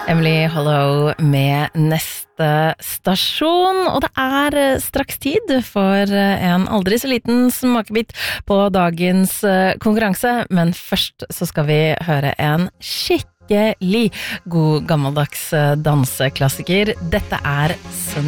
Emily Hollow med neste stasjon, og det straks tid for en aldri så liten smakebit på dagens konkurranse, men først så skal vi høre en skikkelig god gammeldags danseklassiker. Dette Sunny